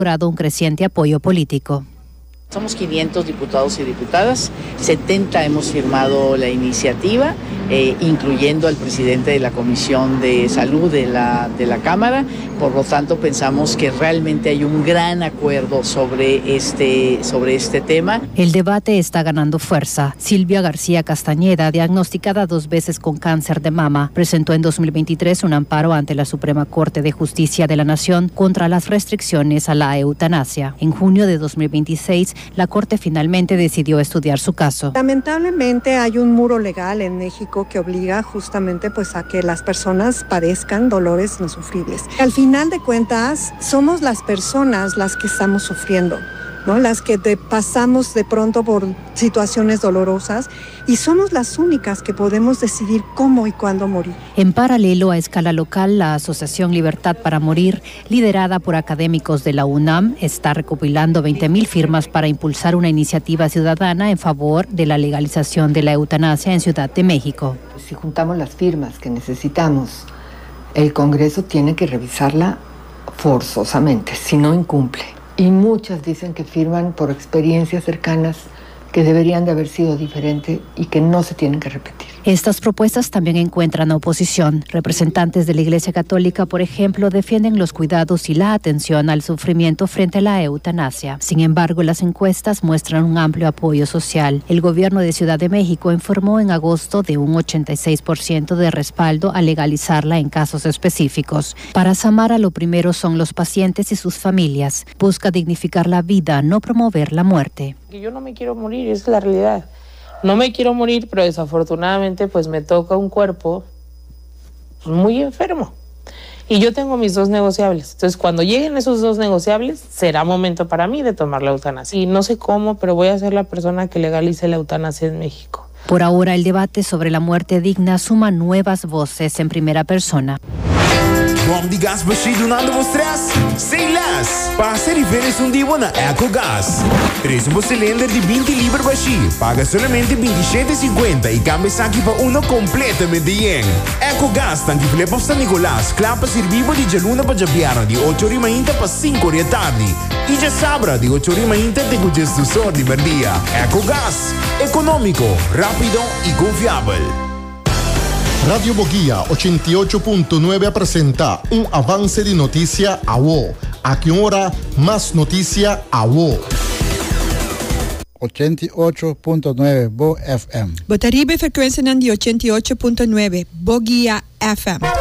logrado un creciente apoyo político. Somos 500 diputados y diputadas, 70 hemos firmado la iniciativa, incluyendo al presidente de la Comisión de Salud de la Cámara. Por lo tanto, pensamos que realmente hay un gran acuerdo sobre este tema. El debate está ganando fuerza. Silvia García Castañeda, diagnosticada 2 veces con cáncer de mama, presentó en 2023 un amparo ante la Suprema Corte de Justicia de la Nación contra las restricciones a la eutanasia. En junio de 2026, la Corte finalmente decidió estudiar su caso. Lamentablemente hay un muro legal en México que obliga justamente a que las personas padezcan dolores insufribles. Al final de cuentas, somos las personas las que estamos sufriendo, ¿no? Las que pasamos de pronto por situaciones dolorosas y somos las únicas que podemos decidir cómo y cuándo morir. En paralelo, a escala local, la Asociación Libertad para Morir, liderada por académicos de la UNAM, está recopilando 20,000 firmas para impulsar una iniciativa ciudadana en favor de la legalización de la eutanasia en Ciudad de México. Si juntamos las firmas que necesitamos, el Congreso tiene que revisarla forzosamente, si no incumple. Y muchas dicen que firman por experiencias cercanas que deberían de haber sido diferentes y que no se tienen que repetir. Estas propuestas también encuentran oposición. Representantes de la Iglesia Católica, por ejemplo, defienden los cuidados y la atención al sufrimiento frente a la eutanasia. Sin embargo, las encuestas muestran un amplio apoyo social. El gobierno de Ciudad de México informó en agosto de un 86% de respaldo a legalizarla en casos específicos. Para Samara, lo primero son los pacientes y sus familias. Busca dignificar la vida, no promover la muerte. Yo no me quiero morir, esa es la realidad. No me quiero morir, pero desafortunadamente me toca un cuerpo muy enfermo. Y yo tengo mis 2 negociables. Entonces, cuando lleguen esos 2 negociables, será momento para mí de tomar la eutanasia. Y no sé cómo, pero voy a ser la persona que legalice la eutanasia en México. Por ahora, el debate sobre la muerte digna suma nuevas voces en primera persona. Bom de gás baixo nada mostras? Sem las. Passa e veres divo na EcoGás. Traz cilindro de 20 libras baixo. Paga solamente 27,50 e cambias aqui para uno completamente bien. EcoGás tanto filé para San Nicolás. Clapa servivo de Jaluna para Japiano de 8h30 para 5h tarde. E já sabra de 8h30 te cuidas do sol de dia. EcoGás. Económico, rápido y confiable. Radio Boguía 88.9 presenta un avance de noticia a vos. A qué hora más noticia a vos. 88.9 Bo FM. Botaribe frecuencia de 88.9 Boguía FM.